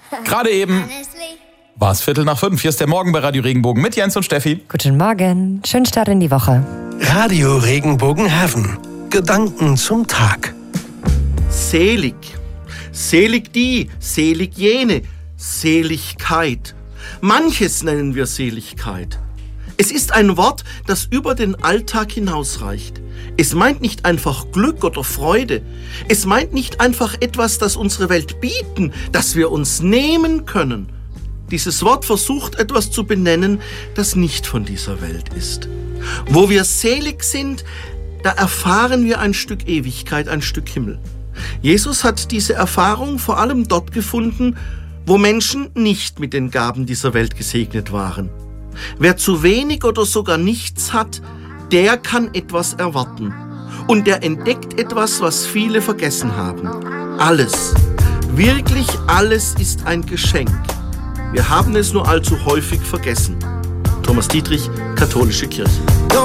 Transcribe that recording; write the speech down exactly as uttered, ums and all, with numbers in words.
Gerade eben war es Viertel nach fünf. Hier ist der Morgen bei Radio Regenbogen mit Jens und Steffi. Guten Morgen, schönen Start in die Woche. Radio Regenbogen Heaven. Gedanken zum Tag. Selig. Selig die, selig jene. Seligkeit. Manches nennen wir Seligkeit. Es ist ein Wort, das über den Alltag hinausreicht. Es meint nicht einfach Glück oder Freude. Es meint nicht einfach etwas, das unsere Welt bieten, das wir uns nehmen können. Dieses Wort versucht etwas zu benennen, das nicht von dieser Welt ist. Wo wir selig sind, da erfahren wir ein Stück Ewigkeit, ein Stück Himmel. Jesus hat diese Erfahrung vor allem dort gefunden, wo Menschen nicht mit den Gaben dieser Welt gesegnet waren. Wer zu wenig oder sogar nichts hat, der kann etwas erwarten. Und er entdeckt etwas, was viele vergessen haben. Alles, wirklich alles ist ein Geschenk. Wir haben es nur allzu häufig vergessen. Thomas Dietrich, Katholische Kirche.